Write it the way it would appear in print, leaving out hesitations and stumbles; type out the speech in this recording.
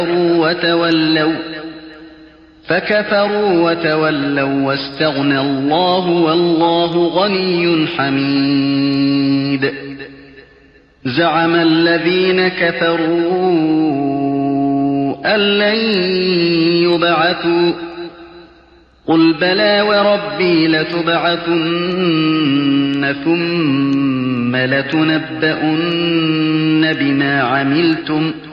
فكفروا وتولوا واستغنى الله والله غني حميد. زعم الذين كفروا أن لن يبعثوا قل بلى وربي لتبعثن ثم لتنبؤن بما عملتم